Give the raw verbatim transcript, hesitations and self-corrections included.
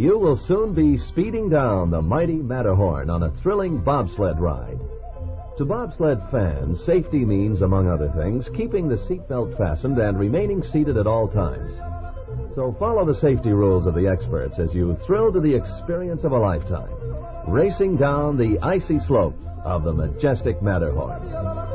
you will soon be speeding down the mighty Matterhorn on a thrilling bobsled ride. To bobsled fans, safety means, among other things, keeping the seatbelt fastened and remaining seated at all times. So follow the safety rules of the experts as you thrill to the experience of a lifetime, racing down the icy slopes of the majestic Matterhorn.